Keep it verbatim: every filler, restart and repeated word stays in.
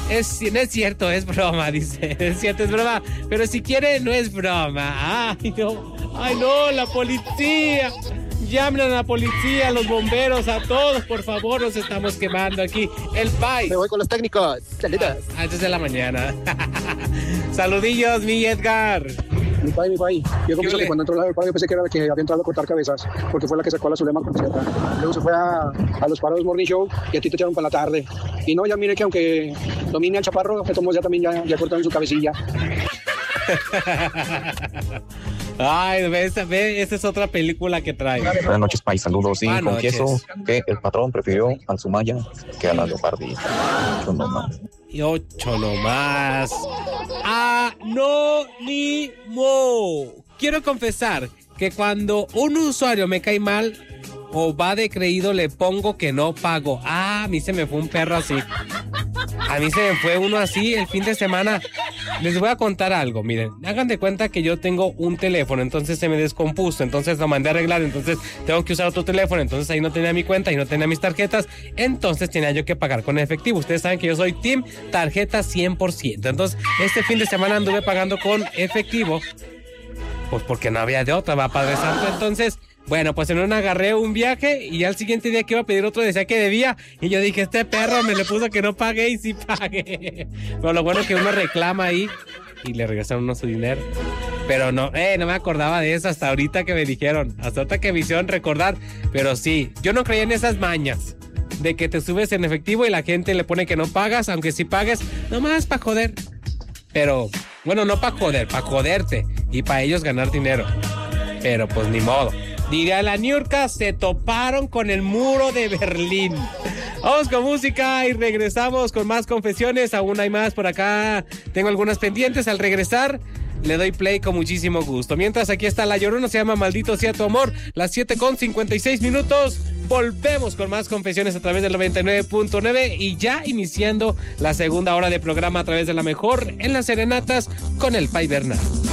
Es, no es cierto, es broma, dice. Es cierto, es broma. Pero si quiere, no es broma. Ay, no. Ay, no, la policía. Llamen a la policía, a los bomberos, a todos, por favor, nos estamos quemando aquí. El país. Me voy con los técnicos. Saludos. Ah, antes de la mañana. Saludillos, mi Edgar. Mi país, mi país. Yo confieso ¿Qué que cuando entró la del paro yo pensé que era la que había entrado a cortar cabezas, porque fue la que sacó a la Zulema concierta. Luego se fue a, a los paros Morning Show y a ti te echaron para la tarde. Y no, ya mire que aunque domine al chaparro, que tomó ya también ya, ya cortaron su cabecilla. Ay, ve, esa, ve, esa es otra película que trae. Buenas noches, país. Saludos. Sí, Buenas confieso noches. que el patrón prefirió al Sumaya que a la Leopardi. Yo no más. Y ocho nomás. Anónimo. Quiero confesar que cuando un usuario me cae mal o va de creído, le pongo que no pago. Ah, a mí se me fue un perro así. A mí se me fue uno así el fin de semana. Les voy a contar algo, miren, hagan de cuenta que yo tengo un teléfono, entonces se me descompuso, entonces lo mandé a arreglar, entonces tengo que usar otro teléfono, entonces ahí no tenía mi cuenta y no tenía mis tarjetas, entonces tenía yo que pagar con efectivo. Ustedes saben que yo soy team tarjeta cien por ciento, entonces este fin de semana anduve pagando con efectivo, pues porque no había de otra, va, Padre Santo. Entonces, bueno, pues en una agarré un viaje y al siguiente día que iba a pedir otro decía que debía. Y yo dije, este perro me le puso que no pagué y sí pagué. Pero lo bueno es que uno reclama ahí y le regresaron uno su dinero. Pero no, eh, no me acordaba de eso hasta ahorita que me dijeron. Hasta ahorita que me hicieron recordar. Pero sí, yo no creía en esas mañas de que te subes en efectivo y la gente le pone que no pagas, aunque sí pagues, nomás para joder. Pero, bueno, no para joder, para joderte y para ellos ganar dinero. Pero pues ni modo. Diría la Niurka, se toparon con el muro de Berlín. Vamos con música y regresamos con más confesiones. Aún hay más por acá. Tengo algunas pendientes. Al regresar, le doy play con muchísimo gusto. Mientras, aquí está La Llorona, se llama Maldito Sea Tu Amor. Las siete con cincuenta y seis minutos. Volvemos con más confesiones a través del noventa y nueve punto nueve y ya iniciando la segunda hora de programa a través de La Mejor en las serenatas con el Pai Bernal.